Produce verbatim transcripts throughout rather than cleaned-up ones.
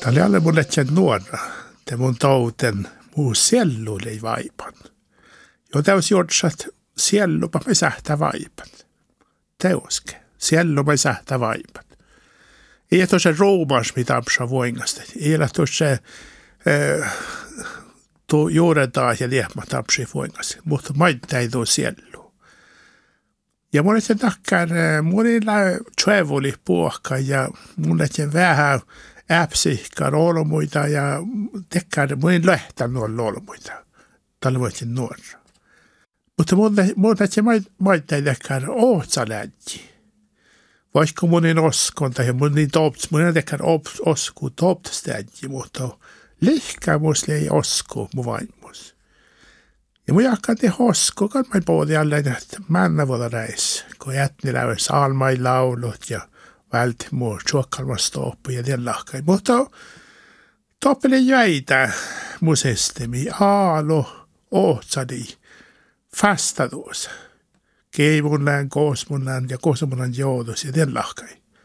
Tämä oli alle mun etsän nuora. Te mun tauten muu sellu oli vaipan. Jo täys jodsat siellupa me sähtä vaipan. Teuske, siellupa me sähtä vaipan. Ei tuossa roomans mitä apsa voingasta. Ei ole tuossa äh, tuo juuretaan ja liehma tapsi voingasta. Mutta maita ei tuo siellu. Ja mun etsän takkar, monilla trävoli puhka ja mun etsän vähän äpsihkar olmuita ja tekkar monin lähtän nuo olmuita. Tällä voitin nuora. Mutta mun etsän maita ei tekkar ootsalädji. Vaikka monin oskon tai monin topts, monin tekkar osku toptstädji, mutta lihkää musta ei osku mun vaimus. Ja mun jakkaan te hosko, kun mä puhutin jälleen, että männä voida reis, kun jätni lävä salmai laulut ja välti muu tjuokkalmasta oppu ja den lahkai. Mutta toppeli jäitä mun systeemi, aalo, ootsadi, fastaduus, keimunlään, koosmunlään ja koosamunlään joudus ja den lahkai.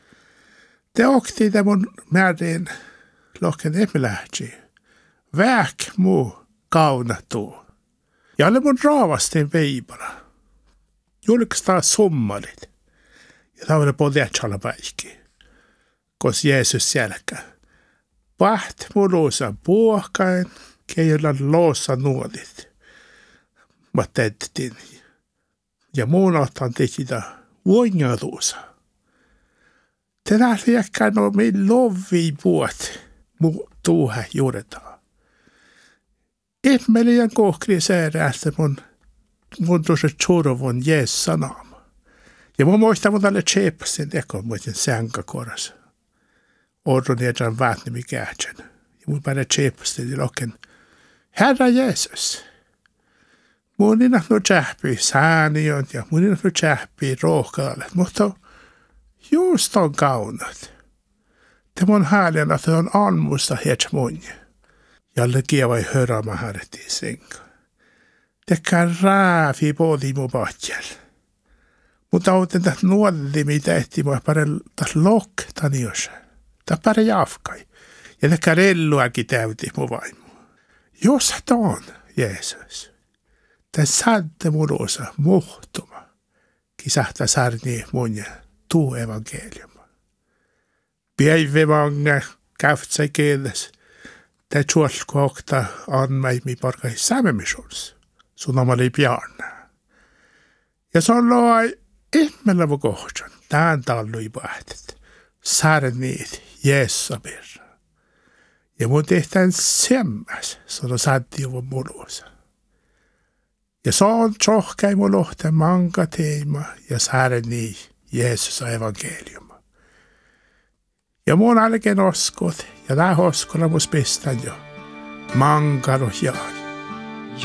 Te okti te mun määrin lohken epilähtsi, väk muu kaunattuu. Ja alle mun raavasteen veipana. Julkistaa sommalit. Ja tämä on på lähtsala päikki. Kos Jeesus selkä. Vaht mun luosa puohkain, keillä loosa nuolit. Mä tettin. Ja muun ottan tekitä vuongaruusa. Tänään liekään on min lovi puot mu tuuhe juuretaan. Ihmeellinen kohkri säärä, että mun, mun tuossa tjurvun Jeesus sanama. Ja mun muistaa mun tälle tsepasin tekon muuten sänkäkoras. Orron edran vaatnimi kähtsän. Ja mun päälle tsepasin ja loken, Herra Jeesus, mun ei nähnyt tsähpii sääniön ja mun ei nähnyt tsähpii rohkaalle, mutta just on kaunat. Te mun häälän, että on anmusta hets mun. Jalle kieva ei höra mä härti senka. Tekkä rääfi podi mu patjäl. Mutta auten täht nuolli mitä ehti mua pare täht loktani jos. Täht pare jafkai. Ja tekkä relluakin täyti mu vaimu. Jos on, Jeesus. Tä sadde mun osa muhtuma. Kisahta sarni mun tuu evankeliuma. Päivä mange käftsä kieles. Det tjolkokta on mig mi porka samemisuus. Sun omali piarna. Ja se on loi ihmellä vu kohtsan. Tään tallui pähtet. Sarniit Jeesabir. Ja mun tehtään semmäs. Se on saddi vu muluusa. Ja se on tjohkai mun lohten manga teema. Ja sarni Jeesus evankelium. Ja mun alken oskot, ja tää hoskolla mus pistän jo. Mankaro jaan.